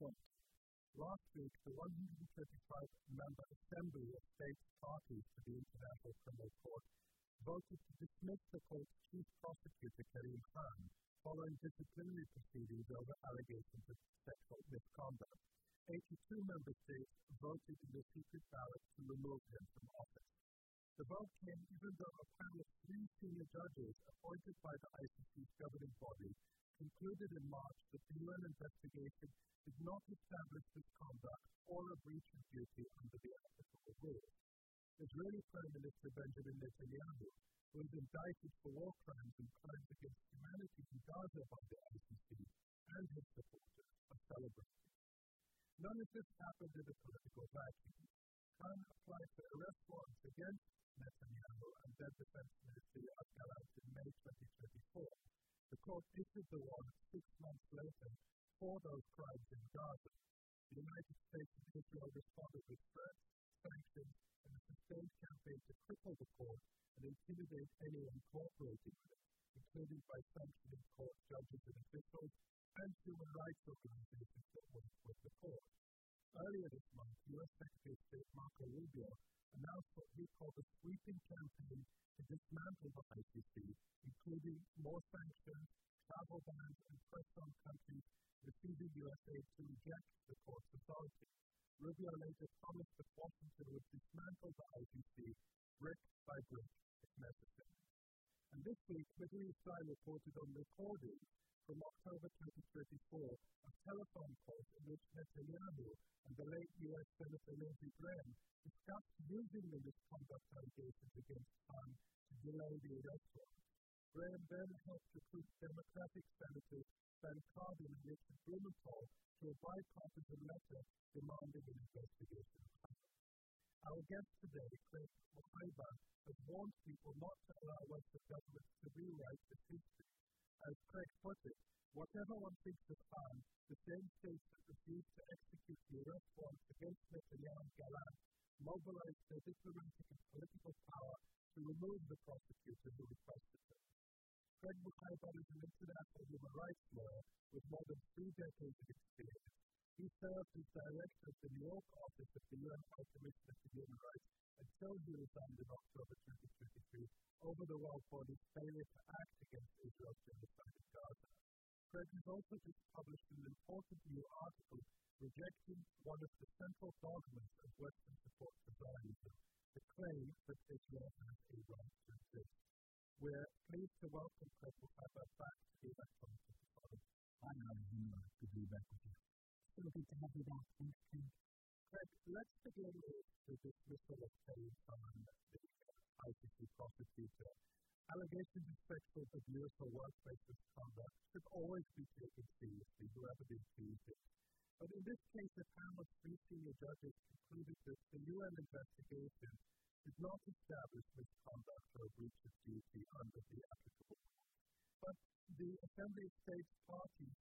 point. Last week, the 135-member Assembly of States Parties to the International Criminal Court voted to dismiss the court's chief prosecutor, Karim Khan, following disciplinary proceedings over allegations of sexual misconduct. 82 member states voted in the secret ballot to remove him from office. The vote came even though a panel of 3 senior judges appointed by the ICC's governing body concluded in March that the UN investigation did not establish misconduct or a breach of duty under the applicable rules. Israeli Prime Minister Benjamin Netanyahu was indicted for war crimes and crimes against humanity in Gaza by the ICC, and his supporters are celebrating. None of this happened in a political vacuum. Khan applied for arrest warrants against Netanyahu and then Defense Minister Yoav Gallant in May 2024. The court issued the warrant 6 months later for those crimes in Gaza. The United States and Israel responded with threats, sanctions, and a sustained campaign to cripple the court and intimidate anyone cooperating with it, including by sanctioning court judges and officials and human rights organizations that work with the court. Earlier this month, U.S. Secretary of State Marco Rubio announced what he called a sweeping campaign to dismantle the ICC, including more sanctions, travel bans, and pressure on countries receiving U.S. aid to reject the court's authority. Rubio later promised that Washington would dismantle the ICC brick by brick if necessary. And this week, Middle East Eye reported on recordings from October 2024 of telephone calls in which Netanyahu and the late U.S. Senator Lindsey Graham discussed using the misconduct allegations against Khan to delay the arrest warrant. Graham then helped recruit Democratic Senators Ben Cardin and Richard Blumenthal to a bipartisan letter demanding an investigation of Khan. Our guest today, Craig Mohaiba, has warned people not to allow Western governments to rewrite this history. As Craig put it, whatever one thinks of Khan, the same states that refused to execute the arrest warrants against Netanyahu and Gallant mobilized their diplomatic and political power to remove the prosecutor who requested them. Craig Mohaiba is an international human rights lawyer with more than 3 decades of experience. He served as director of the New York office of the UN High Commissioner for Human Rights until he resigned in October 2023 over the World Body's failure to act against Israel's genocide in Gaza. Craig has also just published an important new article rejecting one of the central dogmas of Western support for Zionism, the claim that Israel has a right to exist. We're pleased to welcome Craig Mohaiba back to the Electronic Forum. Hi, Alexander. Good to be back with you. So good to have you back. Thanks, Craig. Craig, let's begin with the dismissal of Karim Khan, the ICC prosecutor. Allegations of sexual abuse or workplace misconduct should always be taken seriously, whoever the accused is. But in this case, a panel of 3 senior judges concluded that the UN investigation did not establish misconduct or a breach of duty under the applicable law. But the Assembly of States parties